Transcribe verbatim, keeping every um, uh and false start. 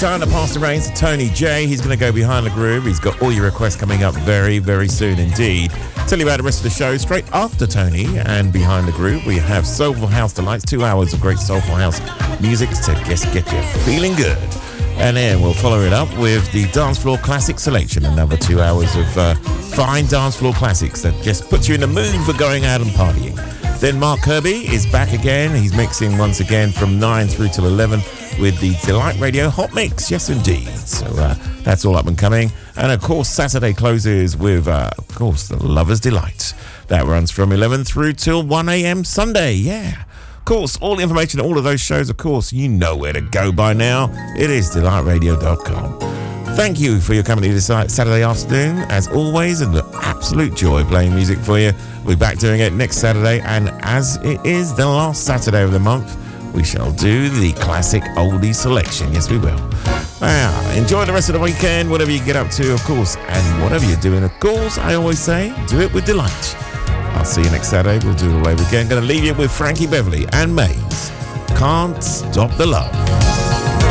time to pass the reins to Tony J. He's going to go behind the groove. He's got all your requests coming up very, very soon indeed. Tell you about the rest of the show straight after Tony and Behind the Groove. We have Soulful House Delights, two hours of great Soulful House music to just get you feeling good. And then we'll follow it up with the Dance Floor Classic Selection, another two hours of uh, fine dance floor classics that just puts you in the mood for going out and partying. Then Mark Kirby is back again. He's mixing once again from nine through till eleven with the Delight Radio Hot Mix. Yes, indeed. So uh, that's all up and coming. And, of course, Saturday closes with, uh, of course, the Lover's Delight. That runs from eleven through till one a.m. Sunday. Yeah. Of course, all the information, all of those shows, of course, you know where to go by now. It is delight radio dot com. Thank you for your company this Saturday afternoon. As always, an absolute joy playing music for you. We'll be back doing it next Saturday. And as it is the last Saturday of the month, we shall do the classic oldie selection. Yes, we will. Now, enjoy the rest of the weekend, whatever you get up to, of course. And whatever you're doing, of course, I always say, do it with delight. I'll see you next Saturday. We'll do it all over again. Going to leave you with Frankie Beverly and Maze. Can't Stop the Love.